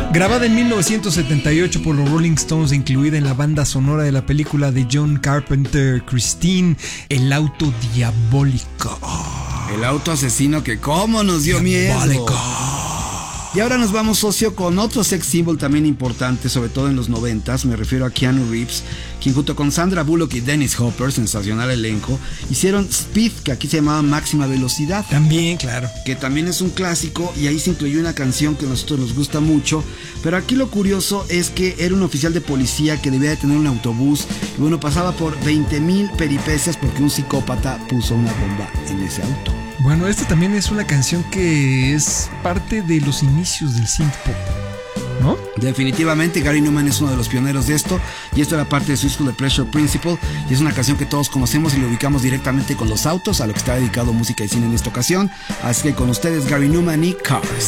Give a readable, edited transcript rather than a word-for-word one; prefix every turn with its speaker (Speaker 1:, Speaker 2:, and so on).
Speaker 1: Grabada en 1978 por los Rolling Stones e incluida en la banda sonora de la película de John Carpenter, Christine, El auto diabólico.
Speaker 2: El auto asesino que cómo nos dio miedo. Y ahora nos vamos, socio, con otro sex symbol también importante, sobre todo en los 90s. Me refiero a Keanu Reeves, quien junto con Sandra Bullock y Dennis Hopper, sensacional elenco, hicieron Speed, que aquí se llamaba Máxima Velocidad.
Speaker 1: También, claro.
Speaker 2: Que también es un clásico, y ahí se incluyó una canción que a nosotros nos gusta mucho. Pero aquí lo curioso es que era un oficial de policía que debía de tener un autobús. Y bueno, pasaba por 20,000 peripecias porque un psicópata puso una bomba en ese auto.
Speaker 1: Bueno, esta también es una canción que es parte de los inicios del synth pop, ¿no?
Speaker 2: Definitivamente, Gary Numan es uno de los pioneros de esto, y esto era parte de su disco The Pleasure Principle, y es una canción que todos conocemos y lo ubicamos directamente con los autos, a lo que está dedicado música y cine en esta ocasión. Así que con ustedes, Gary Numan y Cars.